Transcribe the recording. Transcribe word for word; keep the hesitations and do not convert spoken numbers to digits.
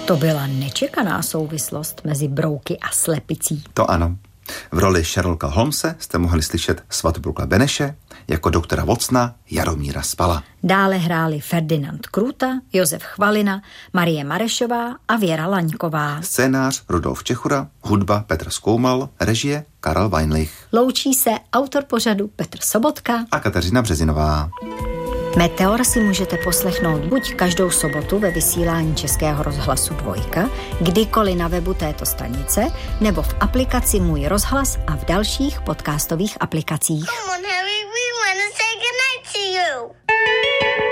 To byla nečekaná souvislost mezi brouky a slepicí. To ano. V roli Sherlocka Holmese jste mohli slyšet Svatopluka Beneše, jako doktora Watsona Jaromíra Spala. Dále hráli Ferdinand Krůta, Josef Chvalina, Marie Marešová a Věra Laňková. Scénář Rudolf Čechura, hudba Petr Skoumal, režie Karel Weinlich. Loučí se autor pořadu Petr Sobotka a Kateřina Březinová. Meteor si můžete poslechnout buď každou sobotu ve vysílání Českého rozhlasu Dvojka, kdykoliv na webu této stanice, nebo v aplikaci Můj rozhlas a v dalších podcastových aplikacích.